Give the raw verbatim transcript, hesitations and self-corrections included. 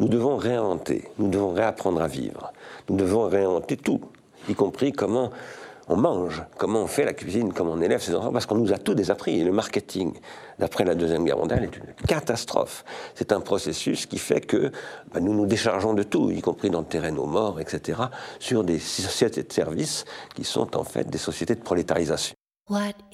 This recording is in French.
nous devons réinventer, nous devons réapprendre à vivre. Nous devons réinventer tout, y compris comment on mange, comment on fait la cuisine, comment on élève ses enfants, parce qu'on nous a tout désappris. Et le marketing, d'après la Deuxième Guerre mondiale, est une catastrophe. C'est un processus qui fait que ben, nous nous déchargeons de tout, y compris d'enterrer nos morts, et cetera, sur des sociétés de services qui sont en fait des sociétés de prolétarisation. What